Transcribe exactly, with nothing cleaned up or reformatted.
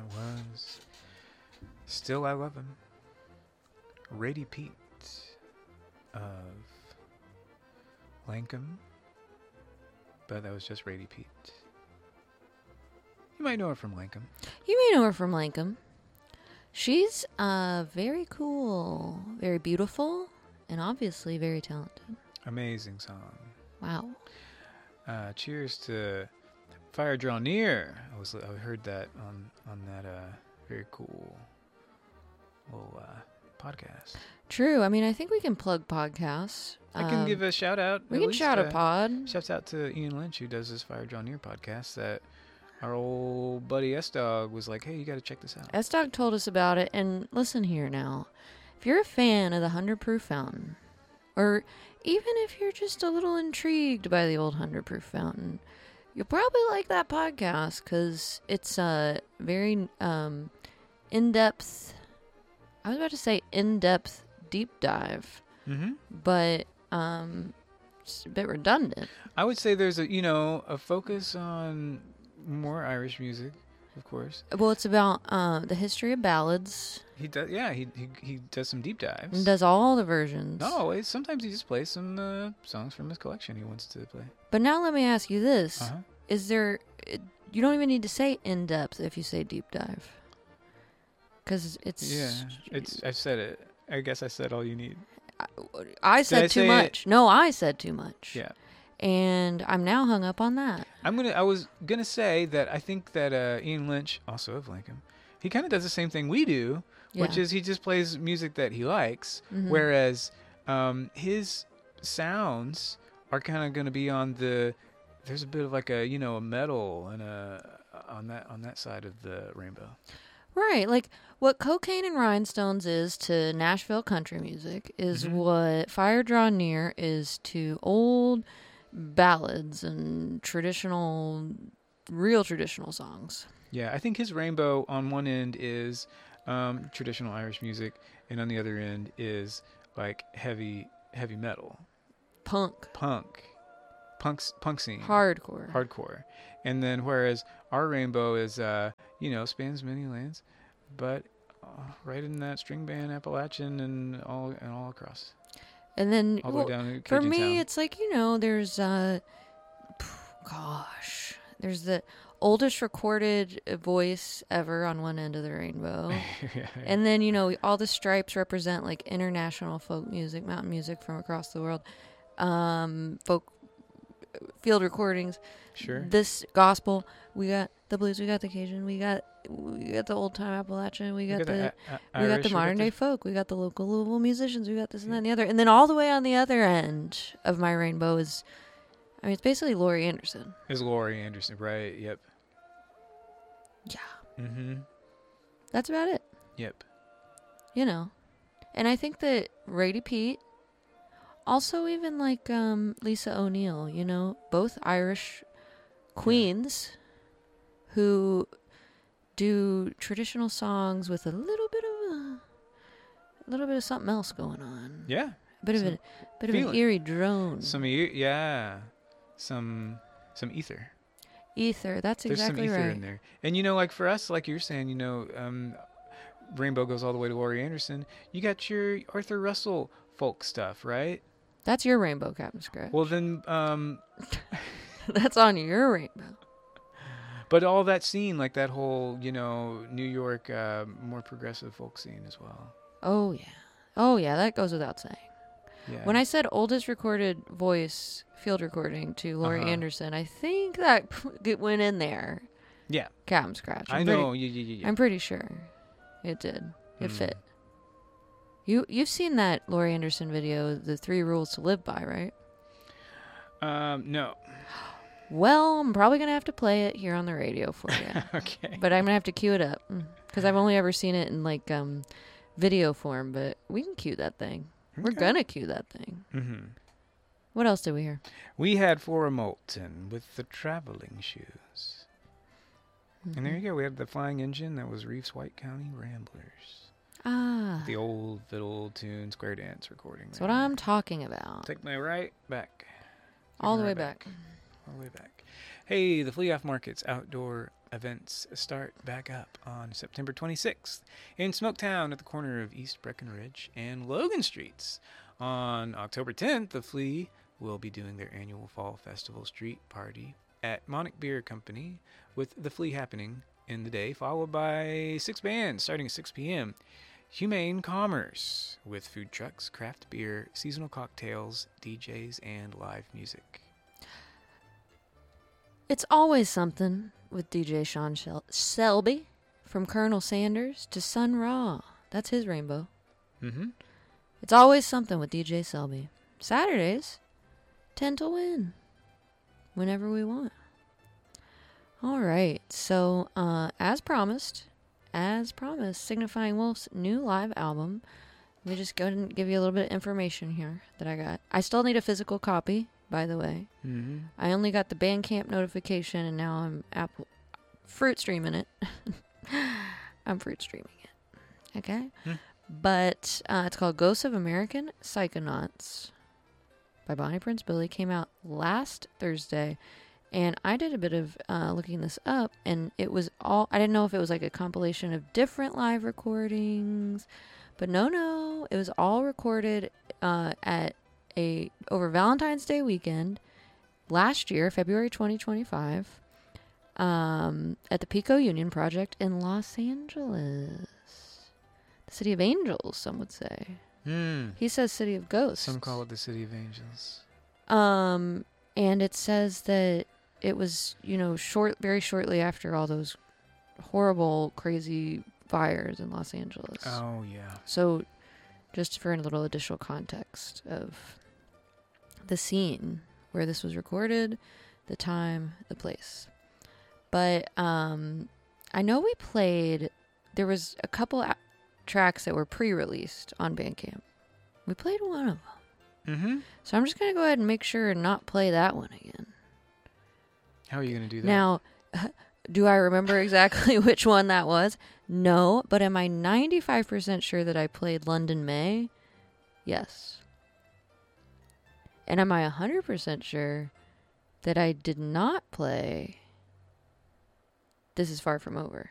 was Still I Love Him. Rady Pete of Lankum. But that was just Rady Pete. You might know her from Lankum. You may know her from Lankum. She's uh, very cool, very beautiful, and obviously very talented. Amazing song. Wow. Uh, cheers to Fire Draw Near. I was I heard that on on that uh, very cool little uh, podcast. True. I mean, I think we can plug podcasts. I can Um, give a shout out. We at can least, shout a uh, pod. Shouts out to Ian Lynch, who does this Fire Draw Near podcast. That our old buddy S Dog was like, "Hey, you got to check this out." S-Dog told us about it, and listen here now. If you're a fan of the one hundred Proof Fountain, or even if you're just a little intrigued by the old one hundred Proof Fountain, you'll probably like that podcast, because it's a very um, in-depth, I was about to say in-depth deep dive, Mm-hmm. but um, it's a bit redundant. I would say there's a you know a focus on more Irish music, of course. Well, it's about uh, the history of ballads, He does, yeah. He he he does some deep dives. and does all the versions. Not always. Sometimes he just plays some uh, songs from his collection he wants to play. But now let me ask you this. Uh huh. Is there... it- You don't even need to say in-depth if you say deep dive. Because it's... Yeah, it's. I've said it. I guess I said all you need. I, I said I too say it? much. No, I said too much. Yeah. And I'm now hung up on that. I'm gonna. I was gonna say that I think that uh, Ian Lynch, also of Lincoln, he kind of does the same thing we do, which Yeah. is he just plays music that he likes, Mhm. whereas um, his sounds are kind of gonna be on the. There's a bit of like a you know a metal and a on that on that side of the rainbow. Right. Like, what Cocaine and Rhinestones is to Nashville country music is Mhm. what Fire Draw Near is to old ballads and traditional, real traditional songs. Yeah, I think his rainbow on one end is um, traditional Irish music, and on the other end is like heavy heavy metal, Punk. punk, punks, punk scene, Hardcore. hardcore, and then whereas our rainbow is uh, you know spans many lands, but uh, right in that string band Appalachian and all and all across, And then, all the well, way down to for Cajun me, Town. it's like, you know, there's, uh, gosh, there's the oldest recorded voice ever on one end of the rainbow. Yeah. And then, you know, all the stripes represent like international folk music, mountain music from across the world, um, folk field recordings. Sure. This gospel, we got the blues, we got the Cajun, we got we got the old time Appalachian, we got We got the, the a- a- we got Irish, the we got modern the- day folk, we got the local Louisville musicians, we got this and that and the other, and then all the way on the other end of my rainbow is, I mean, it's basically Laurie Anderson. Is Laurie Anderson, right? Yep. Yeah, Mm-hmm. that's about it. Yep. You know, and I think that Rady Pete, also even like um, Lisa O'Neill, you know, both Irish queens who do traditional songs with a little bit of a, a little bit of something else going on. Yeah. A bit Some of a bit of an feeling. eerie drone. Some e- yeah. Some some ether. Ether. That's There's exactly some ether right. in there. And you know, like for us, like you're saying, you know, um, Rainbow goes all the way to Laurie Anderson. You got your Arthur Russell folk stuff, right? That's your rainbow, Captain Scratch. Well, then, um, That's on your rainbow. but all that scene, like that whole, you know, New York, uh, more progressive folk scene as well. Oh yeah. Oh yeah. That goes without saying. Yeah. When I said oldest recorded voice field recording to Laurie Uh-huh. Anderson, I think that it went in there. Yeah. Captain Scratch. I I'm know. Pretty, Yeah, yeah, yeah, yeah. I'm pretty sure it did. It Hmm. fit. You you've seen that Laurie Anderson video, the three rules to live by, right? Um, no. Well, I'm probably gonna have to play it here on the radio for you, Okay. but I'm gonna have to cue it up because I've only ever seen it in like um, video form. But we can cue that thing. We're Okay. gonna cue that thing. Mm-hmm. What else did we hear? We had Flora Moulton with the traveling shoes. Mm-hmm. And there you go. We had the flying engine that was Reeves White County Ramblers. Ah, The old fiddle tune square dance recording. that's what there. I'm talking about. Take my right back. Take All my the way right back. All the way back. Hey, the Flea Off Market's outdoor events start back up on September twenty-sixth in Smoketown at the corner of East Breckenridge and Logan Streets. On October tenth, the Flea will be doing their annual Fall Festival Street Party at Monic Beer Company, with the Flea happening in the day, followed by six bands starting at six p.m. Humane Commerce, with food trucks, craft beer, seasonal cocktails, D Js, and live music. It's always something with D J Sean Shel- Selby, from Colonel Sanders to Sun Ra. That's his rainbow. Mm-hmm. It's always something with D J Selby. Saturdays tend to win whenever we want. All right, so uh, as promised, as promised, Signifying Wolf's new live album. Let me just go ahead and give you a little bit of information here that I got. I still need a physical copy, by the way. Mm-hmm. I only got the Bandcamp notification, and now I'm Apple fruit streaming it. I'm fruit streaming it. Okay? Hmm. But uh, it's called Ghosts of American Psychonauts by Bonnie Prince Billy. Came out last Thursday. And I did a bit of uh, looking this up, and it was all, I didn't know if it was like a compilation of different live recordings, but no, no, it was all recorded uh, at a, over Valentine's Day weekend last year, February twenty twenty-five, um, at the Pico Union Project in Los Angeles. The City of Angels, some would say. Mm. He says City of Ghosts. Some call it the City of Angels. Um, and it says that it was, you know, short, very shortly after all those horrible, crazy fires in Los Angeles. Oh, yeah. So, just for a little additional context of the scene where this was recorded, the time, the place. But um, I know we played, there was a couple a- tracks that were pre-released on Bandcamp. We played one of them. Mm-hmm. So I'm just going to go ahead and make sure and not play that one again. How are you going to do that? Now, do I remember exactly which one that was? No, but am I ninety-five percent sure that I played London May? Yes. And am I one hundred percent sure that I did not play This Is Far From Over?